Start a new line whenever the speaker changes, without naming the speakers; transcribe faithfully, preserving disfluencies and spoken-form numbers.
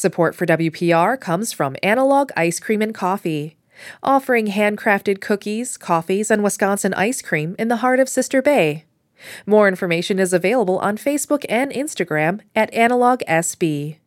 Support for W P R comes from Analog Ice Cream and Coffee, offering handcrafted cookies, coffees, and Wisconsin ice cream in the heart of Sister Bay. More information is available on Facebook and Instagram at Analog S B.